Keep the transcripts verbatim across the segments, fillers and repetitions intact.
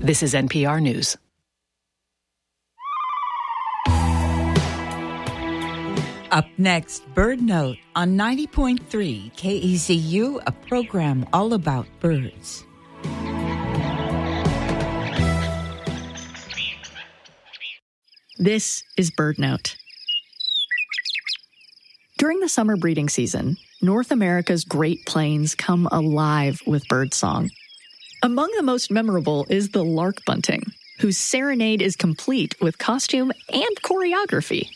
This is N P R News. Up next, Bird Note on ninety point three K E Z U, a program all about birds. This is Bird Note. During the summer breeding season, North America's Great Plains come alive with birdsong. Among the most memorable is the lark bunting, whose serenade is complete with costume and choreography.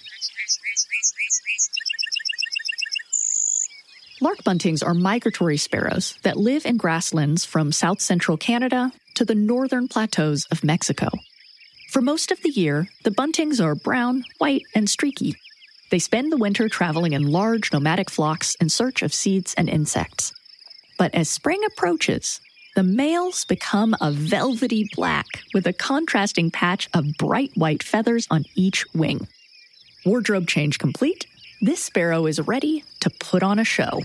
Lark buntings are migratory sparrows that live in grasslands from south-central Canada to the northern plateaus of Mexico. For most of the year, the buntings are brown, white, and streaky. They spend the winter traveling in large nomadic flocks in search of seeds and insects. But as spring approaches, the males become a velvety black with a contrasting patch of bright white feathers on each wing. Wardrobe change complete, this sparrow is ready to put on a show.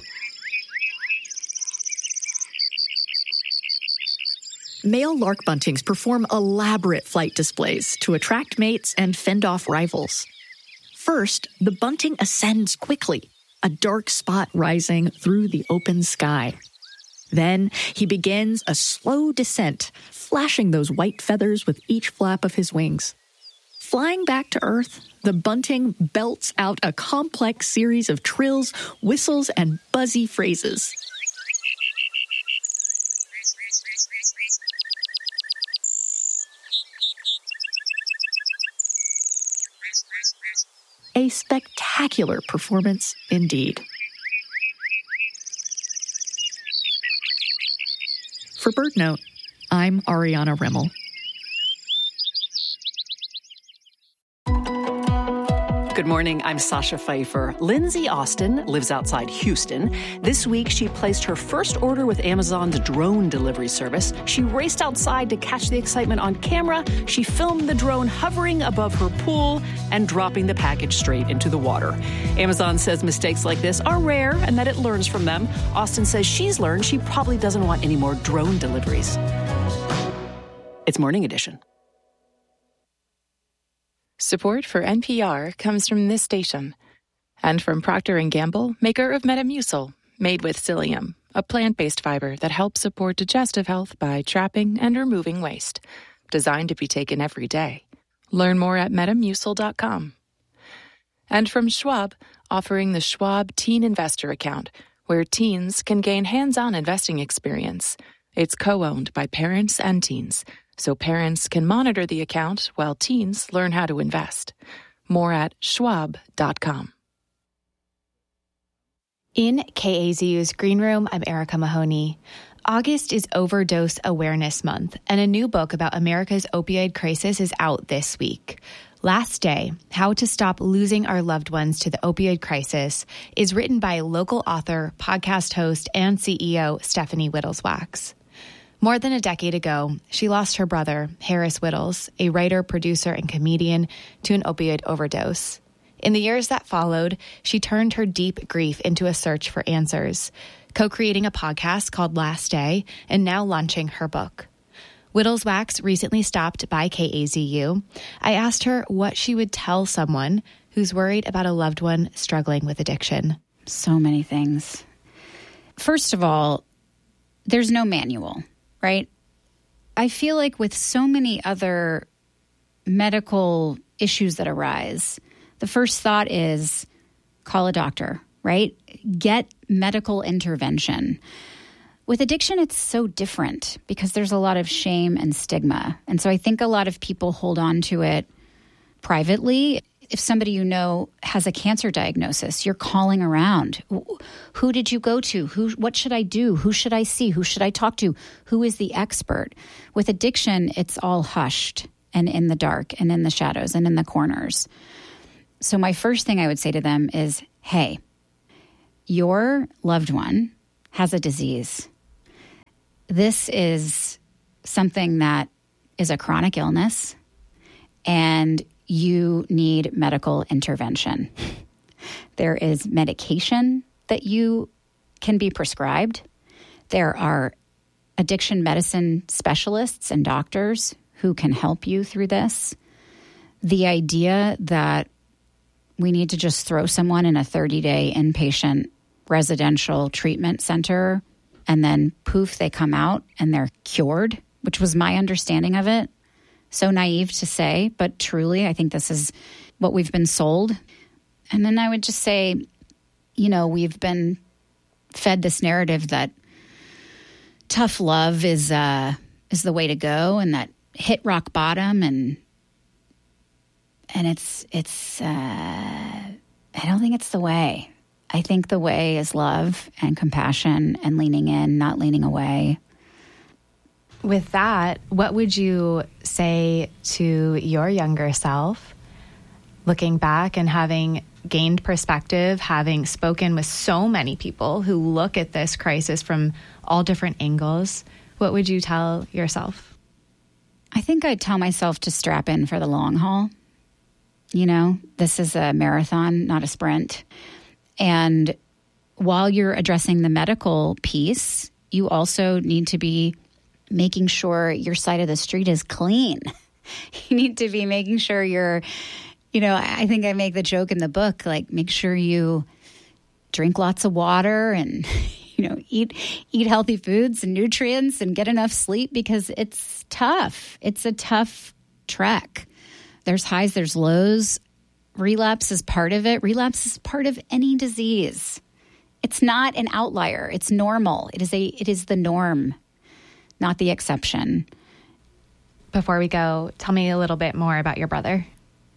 Male lark buntings perform elaborate flight displays to attract mates and fend off rivals. First, the bunting ascends quickly, a dark spot rising through the open sky. Then he begins a slow descent, flashing those white feathers with each flap of his wings. Flying back to Earth, the bunting belts out a complex series of trills, whistles, and buzzy phrases. A spectacular performance indeed. For Bird Note, I'm Ariana Rimmel. Good morning, I'm Sasha Pfeiffer. Lindsay Austin lives outside Houston. This week, she placed her first order with Amazon's drone delivery service. She raced outside to catch the excitement on camera. She filmed the drone hovering above her pool and dropping the package straight into the water. Amazon says mistakes like this are rare and that it learns from them. Austin says she's learned she probably doesn't want any more drone deliveries. It's Morning Edition. Support for N P R comes from this station and from Procter and Gamble, maker of Metamucil, made with psyllium, a plant-based fiber that helps support digestive health by trapping and removing waste. Designed to be taken every day. Learn more at metamucil dot com. And from Schwab, offering the Schwab Teen Investor Account, where teens can gain hands-on investing experience. It's co-owned by parents and teens, so parents can monitor the account while teens learn how to invest. More at schwab dot com. In K A Z U's Green Room, I'm Erica Mahoney. August is Overdose Awareness Month, and a new book about America's opioid crisis is out this week. Last Day, How to Stop Losing Our Loved Ones to the Opioid Crisis, is written by local author, podcast host, and C E O Stephanie Whittleswax. More than a decade ago, she lost her brother, Harris Whittles, a writer, producer, and comedian, to an opioid overdose. In the years that followed, she turned her deep grief into a search for answers, co-creating a podcast called Last Day, and now launching her book. Whittleswax recently stopped by K A Z U. I asked her what she would tell someone who's worried about a loved one struggling with addiction. So many things. First of all, there's no manual. Right? I feel like with so many other medical issues that arise, the first thought is call a doctor, right? Get medical intervention. With addiction, it's so different because there's a lot of shame and stigma. And so I think a lot of people hold on to it privately. If somebody you know has a cancer diagnosis, you're calling around. Who did you go to? Who? What should I do? Who should I see? Who should I talk to? Who is the expert? With addiction, it's all hushed and in the dark and in the shadows and in the corners. So my first thing I would say to them is, hey, your loved one has a disease. This is something that is a chronic illness, and you need medical intervention. There is medication that you can be prescribed. There are addiction medicine specialists and doctors who can help you through this. The idea that we need to just throw someone in a thirty-day inpatient residential treatment center and then poof, they come out and they're cured, which was my understanding of it. So naive to say, but truly, I think this is what we've been sold. And then I would just say, you know, we've been fed this narrative that tough love is uh, is the way to go, and that hit rock bottom, and and it's it's. Uh, I don't think it's the way. I think the way is love and compassion and leaning in, not leaning away. With that, what would you say to your younger self, looking back and having gained perspective, having spoken with so many people who look at this crisis from all different angles? What would you tell yourself? I think I'd tell myself to strap in for the long haul. You know, this is a marathon, not a sprint. And while you're addressing the medical piece, you also need to be making sure your side of the street is clean. You need to be making sure you're, you know, I think I make the joke in the book, like, make sure you drink lots of water and, you know, eat eat healthy foods and nutrients and get enough sleep, because it's tough. It's a tough trek. There's highs, there's lows. Relapse is part of it. Relapse is part of any disease. It's not an outlier. It's normal. It is a it is the norm, not the exception. Before we go, tell me a little bit more about your brother.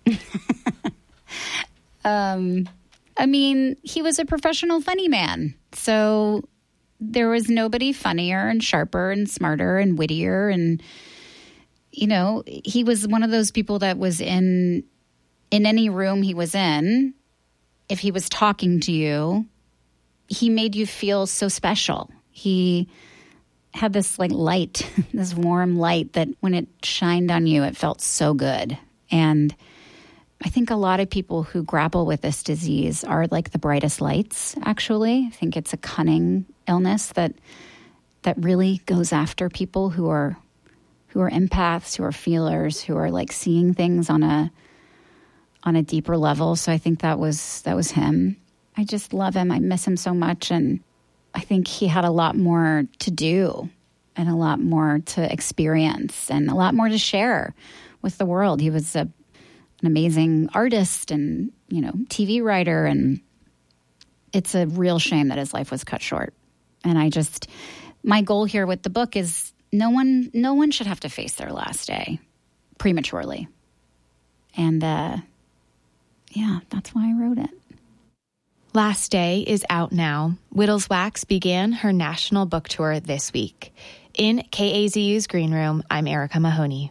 um, I mean, he was a professional funny man. So there was nobody funnier and sharper and smarter and wittier. And, you know, he was one of those people that was in... in any room he was in, if he was talking to you, he made you feel so special. He had this like light, this warm light that when it shined on you, it felt so good. And I think a lot of people who grapple with this disease are like the brightest lights, actually. I think it's a cunning illness that that really goes after people who are who are empaths, who are feelers, who are like seeing things on a on a deeper level. So I think that was that was him. I just love him. I miss him so much. And I think he had a lot more to do and a lot more to experience and a lot more to share with the world. He was a, an amazing artist and, you know, T V writer. And it's a real shame that his life was cut short. And I just, my goal here with the book is no one, no one should have to face their last day prematurely. And, uh, yeah, that's why I wrote it. Last Day is out now. Whittles Wax began her national book tour this week. In K A Z U's Green Room, I'm Erica Mahoney.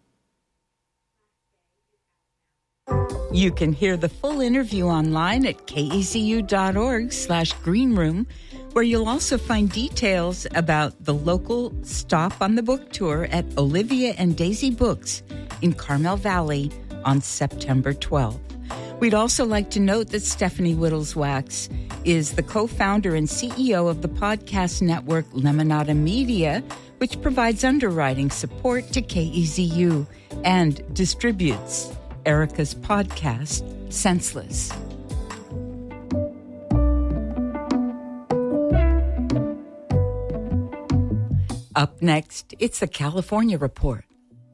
You can hear the full interview online at kazu.org slash greenroom, where you'll also find details about the local stop on the book tour at Olivia and Daisy Books in Carmel Valley on September twelfth. We'd also like to note that Stephanie Whittles Wax is the co-founder and C E O of the podcast network Lemonada Media, which provides underwriting support to K E Z U and distributes Erica's podcast, Senseless. Up next, it's the California Report.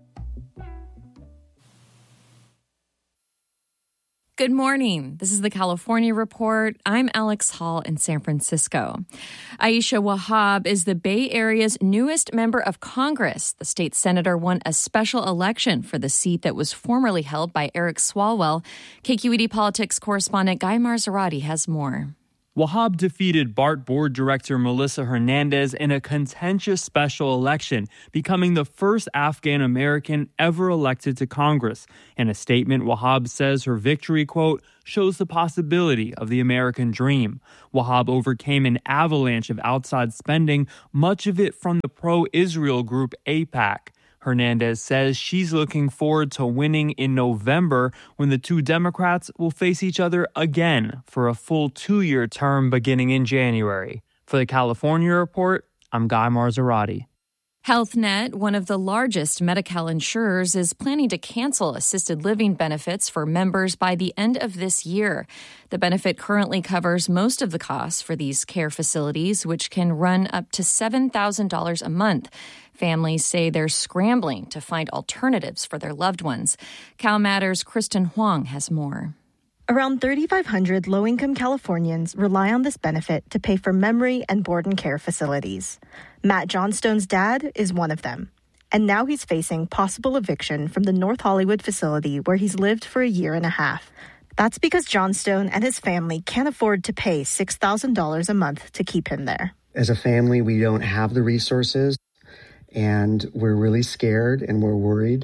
Good morning. This is the California Report. I'm Alex Hall in San Francisco. Aisha Wahab is the Bay Area's newest member of Congress. The state senator won a special election for the seat that was formerly held by Eric Swalwell. K Q E D politics correspondent Guy Marzorati has more. Wahab defeated BART board director Melissa Hernandez in a contentious special election, becoming the first Afghan American ever elected to Congress. In a statement, Wahab says her victory, quote, shows the possibility of the American dream. Wahab overcame an avalanche of outside spending, much of it from the pro-Israel group AIPAC. Hernandez says she's looking forward to winning in November when the two Democrats will face each other again for a full two-year term beginning in January. For the California Report, I'm Guy Marzorati. Health Net, one of the largest Medi-Cal insurers, is planning to cancel assisted living benefits for members by the end of this year. The benefit currently covers most of the costs for these care facilities, which can run up to seven thousand dollars a month. Families say they're scrambling to find alternatives for their loved ones. CalMatters' Kristen Huang has more. Around thirty-five hundred low-income Californians rely on this benefit to pay for memory and board and care facilities. Matt Johnstone's dad is one of them. And now he's facing possible eviction from the North Hollywood facility where he's lived for a year and a half. That's because Johnstone and his family can't afford to pay six thousand dollars a month to keep him there. As a family, we don't have the resources, and we're really scared and we're worried,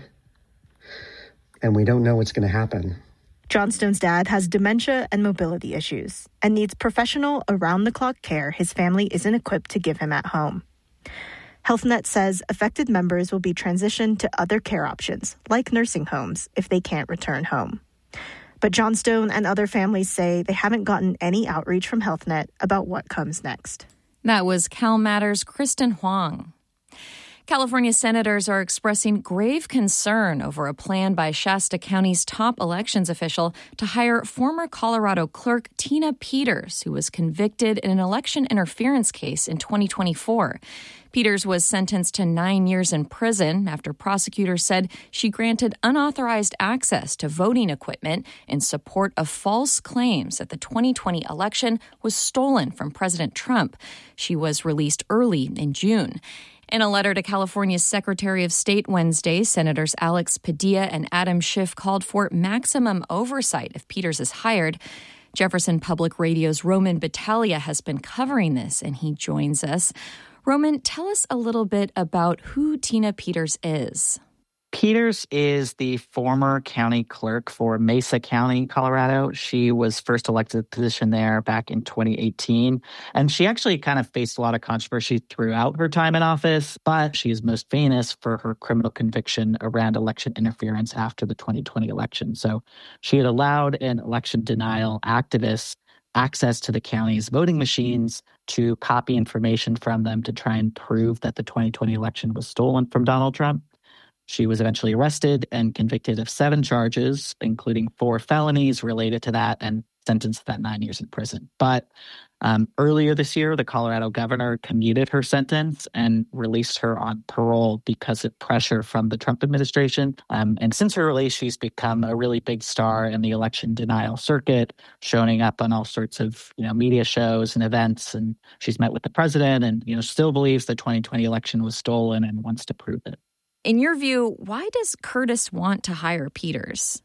and we don't know what's going to happen. Johnstone's dad has dementia and mobility issues and needs professional, around-the-clock care his family isn't equipped to give him at home. Health Net says affected members will be transitioned to other care options, like nursing homes, if they can't return home. But Johnstone and other families say they haven't gotten any outreach from Health Net about what comes next. That was CalMatters' Kristen Huang. California senators are expressing grave concern over a plan by Shasta County's top elections official to hire former Colorado clerk Tina Peters, who was convicted in an election interference case in twenty twenty-four. Peters was sentenced to nine years in prison after prosecutors said she granted unauthorized access to voting equipment in support of false claims that the twenty twenty election was stolen from President Trump. She was released early in June. In a letter to California's Secretary of State Wednesday, Senators Alex Padilla and Adam Schiff called for maximum oversight if Peters is hired. Jefferson Public Radio's Roman Battaglia has been covering this, and he joins us. Roman, tell us a little bit about who Tina Peters is. Peters is the former county clerk for Mesa County, Colorado. She was first elected to the position there back in twenty eighteen, and she actually kind of faced a lot of controversy throughout her time in office, but she is most famous for her criminal conviction around election interference after the twenty twenty election. So she had allowed an election denial activist access to the county's voting machines to copy information from them to try and prove that the twenty twenty election was stolen from Donald Trump. She was eventually arrested and convicted of seven charges, including four felonies related to that, and sentenced to that nine years in prison. But um, earlier this year, the Colorado governor commuted her sentence and released her on parole because of pressure from the Trump administration. Um, and since her release, she's become a really big star in the election denial circuit, showing up on all sorts of you know media shows and events. And she's met with the president and you know still believes the twenty twenty election was stolen and wants to prove it. In your view, why does Curtis want to hire Peters?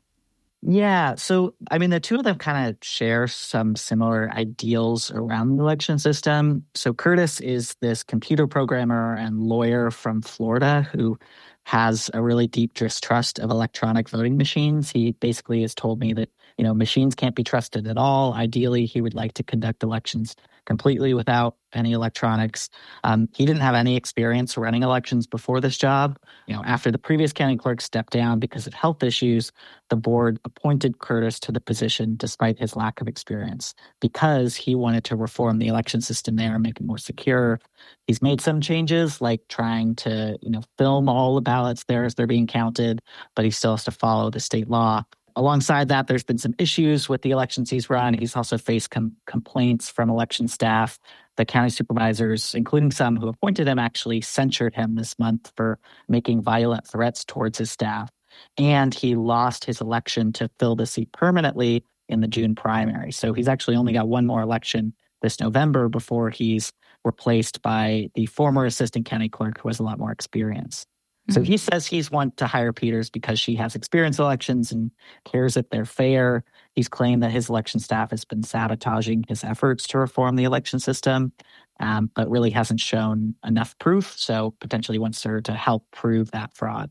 Yeah, so, I mean, the two of them kind of share some similar ideals around the election system. So Curtis is this computer programmer and lawyer from Florida who has a really deep distrust of electronic voting machines. He basically has told me that, you know, machines can't be trusted at all. Ideally, he would like to conduct elections completely without any electronics. Um, he didn't have any experience running elections before this job. You know, after the previous county clerk stepped down because of health issues, the board appointed Curtis to the position despite his lack of experience because he wanted to reform the election system there and make it more secure. He's made some changes, like trying to, you know, film all the ballots there as they're being counted, but he still has to follow the state law. Alongside that, there's been some issues with the elections he's run. He's also faced com- complaints from election staff. The county supervisors, including some who appointed him, actually censured him this month for making violent threats towards his staff. And he lost his election to fill the seat permanently in the June primary. So he's actually only got one more election this November before he's replaced by the former assistant county clerk who has a lot more experience. So he says he's want to hire Peters because she has experience in elections and cares if they're fair. He's claimed that his election staff has been sabotaging his efforts to reform the election system, um, but really hasn't shown enough proof. So potentially wants her to help prove that fraud.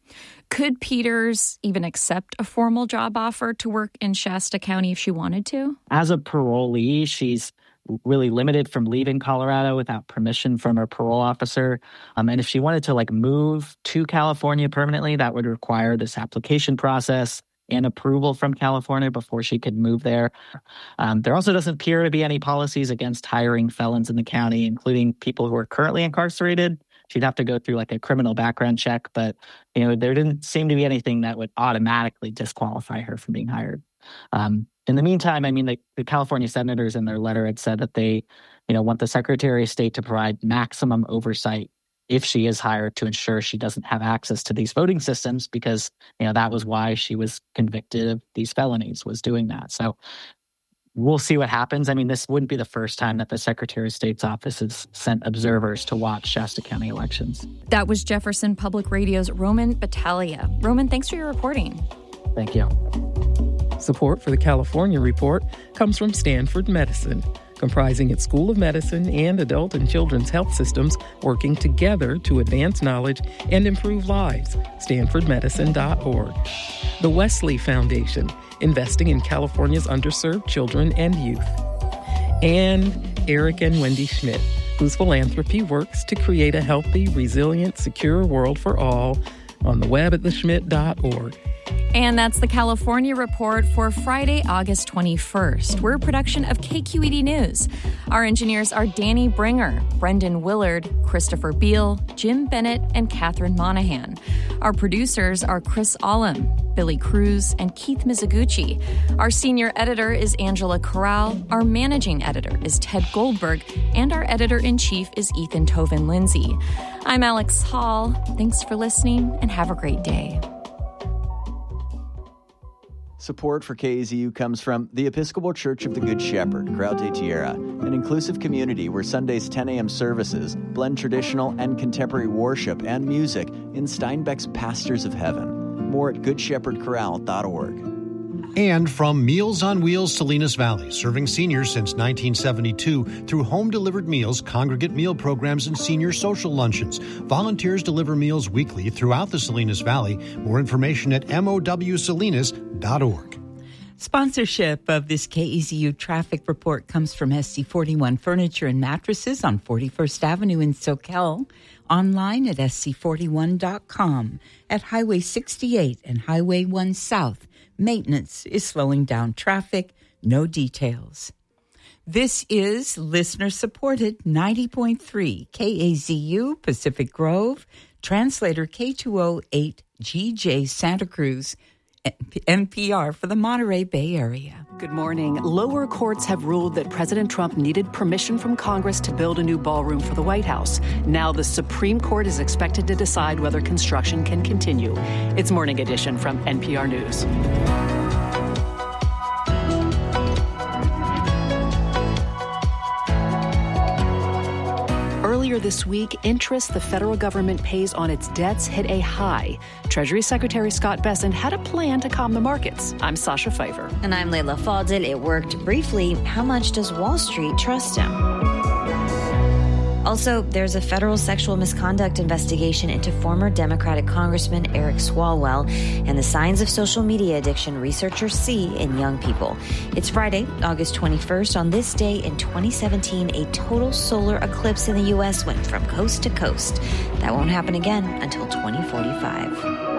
Could Peters even accept a formal job offer to work in Shasta County if she wanted to? As a parolee, she's really limited from leaving Colorado without permission from her parole officer. Um, and if she wanted to like move to California permanently, that would require this application process and approval from California before she could move there. Um, there also doesn't appear to be any policies against hiring felons in the county, including people who are currently incarcerated. she'd have to go through like a criminal background check. But, you know, there didn't seem to be anything that would automatically disqualify her from being hired. Um, in the meantime, I mean, the, the California senators in their letter had said that they, you know, want the Secretary of State to provide maximum oversight if she is hired to ensure she doesn't have access to these voting systems, because, you know, that was why she was convicted of these felonies, was doing that. So we'll see what happens. I mean, this wouldn't be the first time that the Secretary of State's office has sent observers to watch Shasta County elections. That was Jefferson Public Radio's Roman Battaglia. Roman, thanks for your reporting. Thank you. Support for the California Report comes from Stanford Medicine, comprising its School of Medicine and adult and children's health systems working together to advance knowledge and improve lives. stanford medicine dot org. The Wesley Foundation, investing in California's underserved children and youth. And Eric and Wendy Schmidt, whose philanthropy works to create a healthy, resilient, secure world for all, on the web at the schmidt dot org. And that's the California Report for Friday, August twenty-first. We're a production of K Q E D News. Our engineers are Danny Bringer, Brendan Willard, Christopher Beal, Jim Bennett, and Catherine Monahan. Our producers are Chris Ollum, Billy Cruz, and Keith Mizuguchi. Our senior editor is Angela Corral. Our managing editor is Ted Goldberg. And our editor-in-chief is Ethan Toven-Lindsay. I'm Alex Hall. Thanks for listening, and have a great day. Support for K A Z U comes from the Episcopal Church of the Good Shepherd, Grau de Tierra, an inclusive community where Sunday's ten a.m. services blend traditional and contemporary worship and music in Steinbeck's Pastors of Heaven. More at good shepherd chorale dot org. And from Meals on Wheels Salinas Valley, serving seniors since nineteen seventy-two through home-delivered meals, congregate meal programs, and senior social luncheons. Volunteers deliver meals weekly throughout the Salinas Valley. More information at M O W salinas dot org. Sponsorship of this K E Z U traffic report comes from S C forty-one Furniture and Mattresses on forty-first Avenue in Soquel, online at S C forty-one dot com. At Highway sixty-eight and Highway one South, maintenance is slowing down traffic. No details. This is listener-supported ninety point three K A Z U Pacific Grove, translator K two oh eight G J Santa Cruz, N P R for the Monterey Bay Area. Good morning. Lower courts have ruled that President Trump needed permission from Congress to build a new ballroom for the White House. Now the Supreme Court is expected to decide whether construction can continue. It's Morning Edition from N P R News. Earlier this week, interest the federal government pays on its debts hit a high. Treasury Secretary Scott Bessent had a plan to calm the markets. I'm Sasha Pfeiffer. And I'm Layla Faldin. It worked briefly. How much does Wall Street trust him? Also, there's a federal sexual misconduct investigation into former Democratic Congressman Eric Swalwell and the signs of social media addiction researchers see in young people. It's Friday, August twenty-first. On this day in twenty seventeen, a total solar eclipse in the U S went from coast to coast. That won't happen again until twenty forty-five.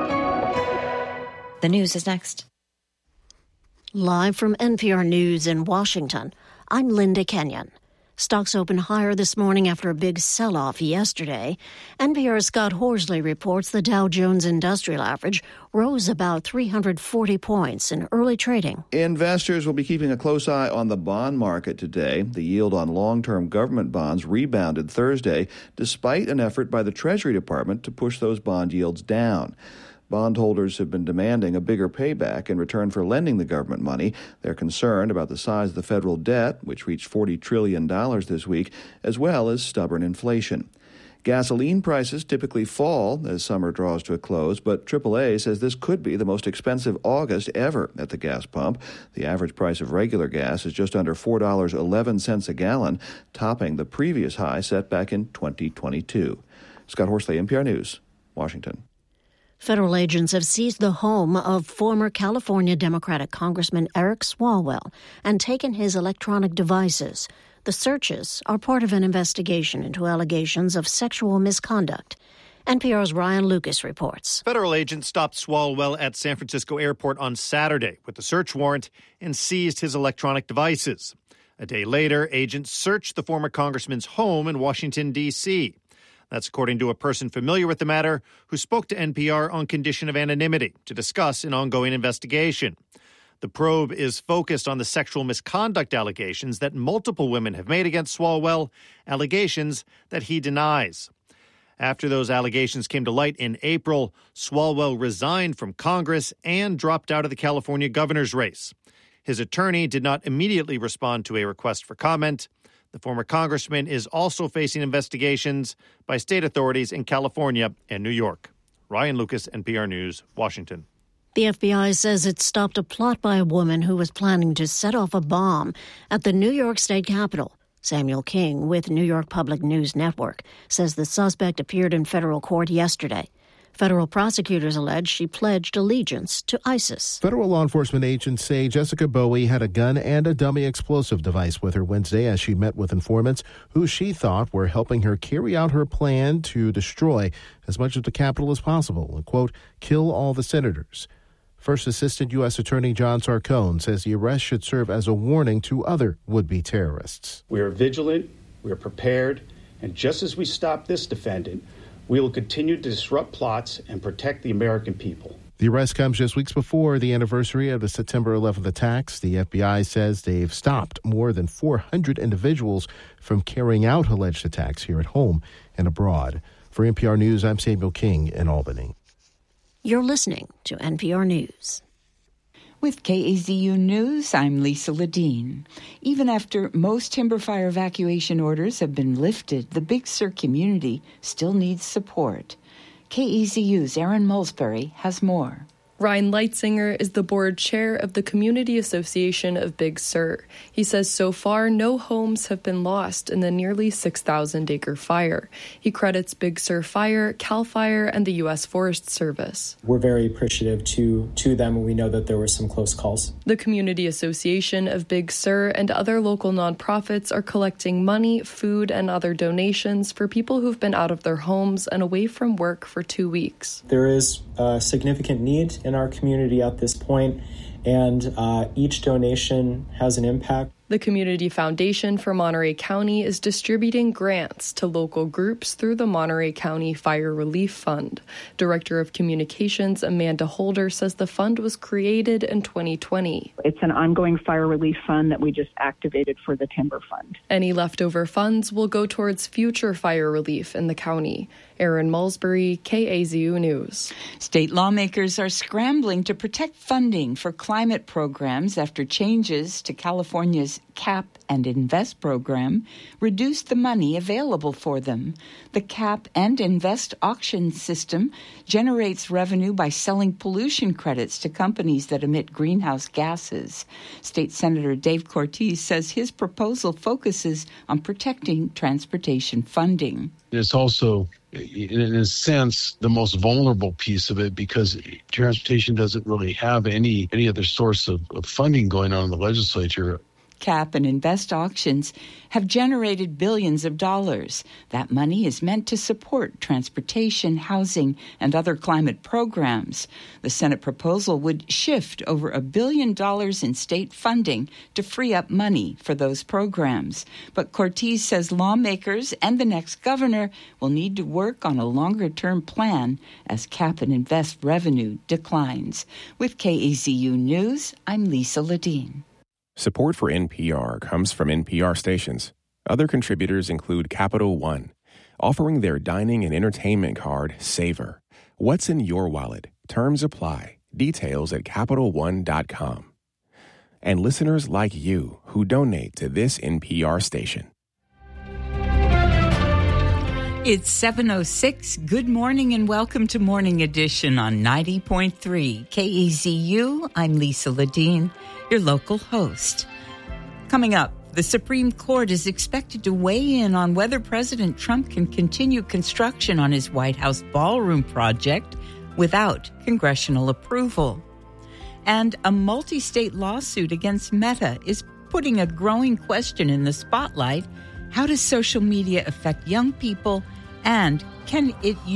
The news is next. Live from N P R News in Washington, I'm Linda Kenyon. Stocks open higher this morning after a big sell-off yesterday. N P R's Scott Horsley reports the Dow Jones Industrial Average rose about three hundred forty points in early trading. Investors will be keeping a close eye on the bond market today. The yield on long-term government bonds rebounded Thursday, despite an effort by the Treasury Department to push those bond yields down. Bondholders have been demanding a bigger payback in return for lending the government money. They're concerned about the size of the federal debt, which reached forty trillion dollars this week, as well as stubborn inflation. Gasoline prices typically fall as summer draws to a close, but triple A says this could be the most expensive August ever at the gas pump. The average price of regular gas is just under four dollars and eleven cents a gallon, topping the previous high set back in twenty twenty-two. Scott Horsley, N P R News, Washington. Federal agents have seized the home of former California Democratic Congressman Eric Swalwell and taken his electronic devices. The searches are part of an investigation into allegations of sexual misconduct. N P R's Ryan Lucas reports. Federal agents stopped Swalwell at San Francisco Airport on Saturday with a search warrant and seized his electronic devices. A day later, agents searched the former congressman's home in Washington, D C That's according to a person familiar with the matter who spoke to N P R on condition of anonymity to discuss an ongoing investigation. The probe is focused on the sexual misconduct allegations that multiple women have made against Swalwell, allegations that he denies. After those allegations came to light in April, Swalwell resigned from Congress and dropped out of the California governor's race. His attorney did not immediately respond to a request for comment. The former congressman is also facing investigations by state authorities in California and New York. Ryan Lucas, N P R News, Washington. The F B I says it stopped a plot by a woman who was planning to set off a bomb at the New York State Capitol. Samuel King, with New York Public News Network, says the suspect appeared in federal court yesterday. Federal prosecutors allege she pledged allegiance to ISIS. Federal law enforcement agents say Jessica Bowie had a gun and a dummy explosive device with her Wednesday as she met with informants who she thought were helping her carry out her plan to destroy as much of the Capitol as possible and, quote, kill all the senators. First Assistant U S Attorney John Sarcone says the arrest should serve as a warning to other would-be terrorists. We are vigilant, we are prepared, and just as we stopped this defendant, we will continue to disrupt plots and protect the American people. The arrest comes just weeks before the anniversary of the September eleventh attacks. The F B I says they've stopped more than four hundred individuals from carrying out alleged attacks here at home and abroad. For N P R News, I'm Samuel King in Albany. You're listening to N P R News. With K A Z U News, I'm Lisa Ledeen. Even after most timber fire evacuation orders have been lifted, the Big Sur community still needs support. K A Z U's Aaron Mulsbury has more. Ryan Leitzinger is the board chair of the Community Association of Big Sur. He says so far no homes have been lost in the nearly six thousand acre fire. He credits Big Sur Fire, CAL FIRE, and the U S Forest Service. We're very appreciative to, to them, and we know that there were some close calls. The Community Association of Big Sur and other local nonprofits are collecting money, food, and other donations for people who've been out of their homes and away from work for two weeks. There is a significant need in our community at this point, and uh, each donation has an impact. The Community Foundation for Monterey County is distributing grants to local groups through the Monterey County Fire Relief Fund. Director of Communications Amanda Holder says the fund was created in twenty twenty. It's an ongoing fire relief fund that we just activated for the Timber Fund. Any leftover funds will go towards future fire relief in the county. Aaron Mulsbury, K A Z U News. State lawmakers are scrambling to protect funding for climate programs after changes to California's Cap and Invest program reduced the money available for them. The Cap and Invest auction system generates revenue by selling pollution credits to companies that emit greenhouse gases. State Senator Dave Cortez says his proposal focuses on protecting transportation funding. It's also, in a sense, the most vulnerable piece of it because transportation doesn't really have any, any other source of, of funding going on in the legislature. Cap and Invest auctions have generated billions of dollars. That money is meant to support transportation, housing, and other climate programs. The Senate proposal would shift over a billion dollars in state funding to free up money for those programs. But Cortez says lawmakers and the next governor will need to work on a longer-term plan as Cap and Invest revenue declines. With K A Z U News, I'm Lisa Ledeen. Support for N P R comes from N P R stations. Other contributors include Capital One, offering their dining and entertainment card, Savor. What's in your wallet? Terms apply. Details at Capital One dot com. And listeners like you who donate to this N P R station. It's seven oh six. Good morning and welcome to Morning Edition on ninety point three K A Z U. I'm Lisa Ledeen, your local host. Coming up, the Supreme Court is expected to weigh in on whether President Trump can continue construction on his White House ballroom project without congressional approval. And a multi-state lawsuit against Meta is putting a growing question in the spotlight. How does social media affect young people, and can it